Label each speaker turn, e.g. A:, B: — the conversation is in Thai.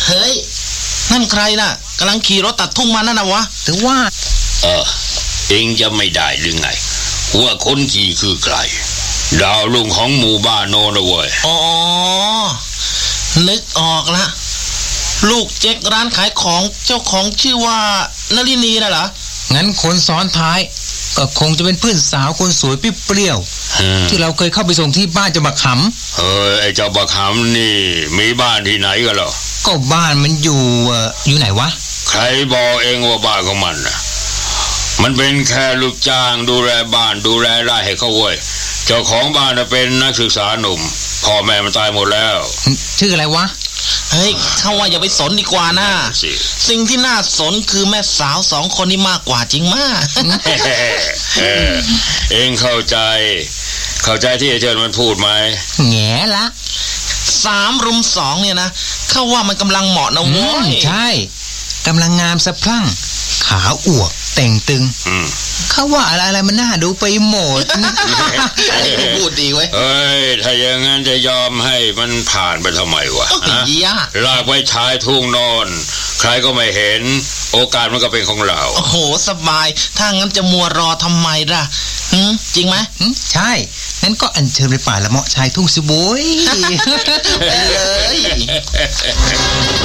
A: เฮ้ยนั่นใครน่ะกำลังขี่รถตัดทุ่งมานั่นนะวะ
B: แต่ว่า
C: เองจะไม่ได้หรือไงว่าคนขี่คือใครดาวลุงของหมู่บ้านโน่นเว้ย
A: อ๋อนึกออกละลูกเจ๊กร้านขายของเจ้าของชื่อว่านลินีน่ะเหรอ
B: งั้นคนซ้อนท้ายก็คงจะเป็นเพื่อนสาวคนสวยเปรี้ยวที่เราเคยเข้าไปส่งที่บ้านเจ้าบักข
C: ำไอ้เจ้าบักขำนี่มีบ้านที่ไหนกันหรอ
B: ก็บ้านมันอยู่ไหนวะ
C: ใครบอกเองว่าบ้านของมันน่ะมันเป็นแค่ลูกจ้างดูแลบ้านดูแลไร่ให้เขาเว้ยเจ้าของบ้านน่ะเป็นนักศึกษาหนุ่มพ่อแม่มันตายหมดแล้ว
B: ชื่ออะไรวะ
A: เฮ้ยเขาว่าอย่าไปสนดีกว่านะสิ่งที่น่าสนคือแม่สาว2 คนนี้มากกว่าจริงมาก
C: เองเข้าใจที่ไอ้เจิดมันพูดไหม
B: แง่ละ
A: 3 รุม 2เนี่ยนะเขาว่ามันกำลังเหมาะนะเว้ย
B: ใช่กำลังงามสะพรั่งขาอวบแต่งตึงเขาว่าอะไรมันน่าดูไปหมด
A: พูดดีเว้ย
C: ถ้าอย่างงั้นจะยอมให้มันผ่านไปทำไมวะลากไว้ชายทุ่งนอนใครก็ไม่เห็นโอกาสมันก็เป็นของเรา
A: โอ้โหสบายถ้างั้นจะมัวรอทำไมล่ะจริงไหม
B: ใช่งั้นก็อัญเชิญไปป่าละเมาะชายทุ่งสิโว้ย
A: ไปเลย